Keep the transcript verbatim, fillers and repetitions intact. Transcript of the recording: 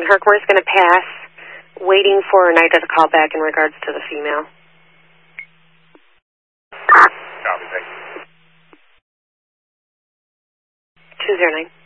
Herkimer's going to pass, waiting for NIDA to call back in regards to the female. Copy, thank you. two zero nine.